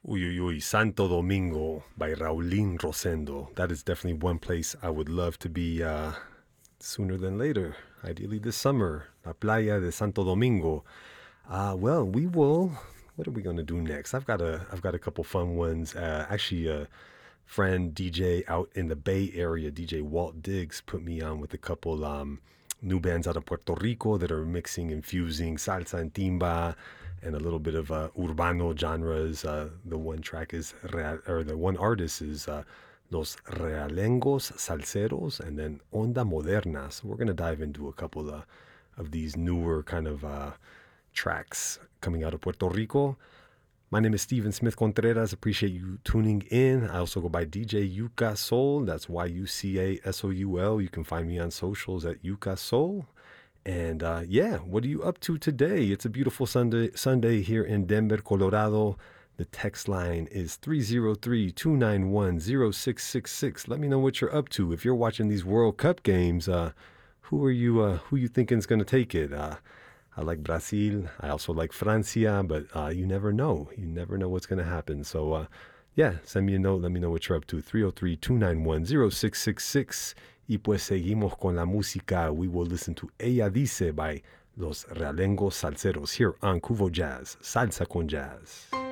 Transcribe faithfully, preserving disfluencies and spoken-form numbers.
Uy, uy, uy, Santo Domingo by Raulín Rosendo. That is definitely one place I would love to be uh, sooner than later. Ideally this summer. La Playa de Santo Domingo. Uh, well, we will. What are we gonna do next? I've got a, I've got a couple fun ones. Uh, actually, a friend D J out in the Bay Area, D J Walt Diggs, put me on with a couple um, new bands out of Puerto Rico that are mixing and fusing salsa and timba and a little bit of uh, urbano genres. Uh, the one track is, Real, or the one artist is uh, Los Realengos Salseros, and then Onda Moderna. So we're going to dive into a couple of, of these newer kind of uh, tracks coming out of Puerto Rico. My name is Steven Smith Contreras. Appreciate you tuning in. I also go by D J Yuka Soul. That's Y U C A S O U L. You can find me on socials at Yuka Soul. And uh, yeah, what are you up to today? It's a beautiful Sunday Sunday here in Denver, Colorado. The text line is three oh three, two nine one, oh six six six. Let me know what you're up to. If you're watching these World Cup games, uh, who are you uh, who you thinking is going to take it? Uh, I like Brazil. I also like Francia, but uh, you never know. You never know what's going to happen. So, uh, yeah, send me a note. Let me know what you're up to. three oh three, two nine one, oh six six six. Y pues seguimos con la música. We will listen to Ella Dice by Los Realengos Salseros here on Cuvo Jazz. Salsa con Jazz.